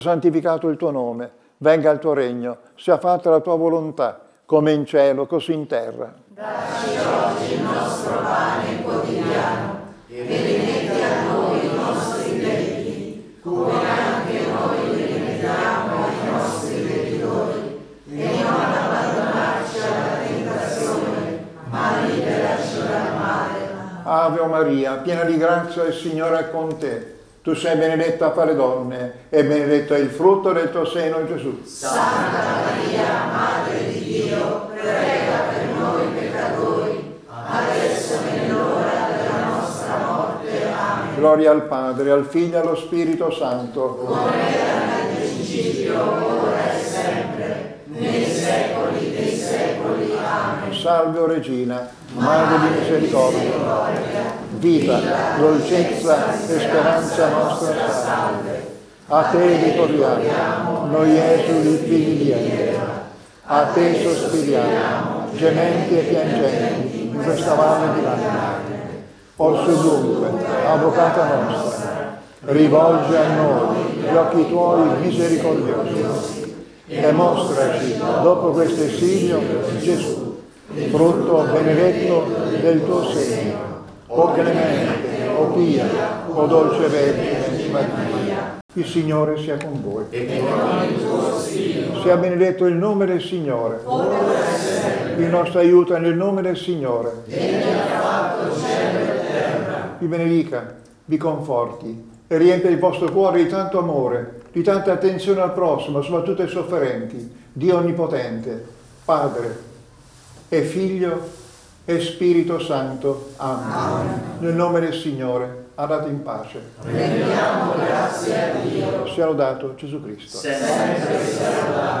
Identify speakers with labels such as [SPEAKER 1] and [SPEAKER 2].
[SPEAKER 1] santificato il tuo nome, venga il tuo regno, sia fatta la tua volontà, come in cielo, così in terra.
[SPEAKER 2] Dacci oggi il nostro pane quotidiano e rimetti a noi i nostri debiti, come anche noi li rimettiamo ai nostri debitori, e non abbandonarci alla tentazione, ma liberaci dal male.
[SPEAKER 1] Ave Maria, piena di grazia, il Signore è con te. Tu sei benedetta fra le donne, e benedetto è il frutto del tuo seno, Gesù.
[SPEAKER 2] Santa Maria, Madre di Dio, prega per noi peccatori, adesso è l'ora della nostra morte. Amen.
[SPEAKER 1] Gloria al Padre, al Figlio e allo Spirito Santo.
[SPEAKER 2] Come era nel principio, ora e sempre, nei secoli dei secoli. Amen.
[SPEAKER 1] Salve, o Regina, Madre di misericordia, vita, dolcezza e speranza nostra salve. A te ricorriamo, noi esuli figli di Eva. A te sospiriamo, gementi e piangenti, in questa valle di lacrime. Orsù dunque, Avvocata nostra, rivolgi a noi gli occhi tuoi misericordiosi e mostraci, dopo questo esilio, Gesù, frutto benedetto del tuo seno. O clemente, o pia, o dolce Vergine Maria. Il Signore sia con voi.
[SPEAKER 2] E con il tuo spirito.
[SPEAKER 1] Sia benedetto il nome del Signore. Il nostro aiuto è nel nome del Signore.
[SPEAKER 2] Egli ha fatto cielo e terra.
[SPEAKER 1] Vi benedica, vi conforti e riempia il vostro cuore di tanto amore, di tanta attenzione al prossimo, soprattutto ai sofferenti. Dio Onnipotente, Padre e Figlio e Spirito Santo. Amen. Amen. Nel nome del Signore, andate in pace.
[SPEAKER 2] Rendiamo grazie a Dio.
[SPEAKER 1] Sia lodato Gesù Cristo.
[SPEAKER 2] Sempre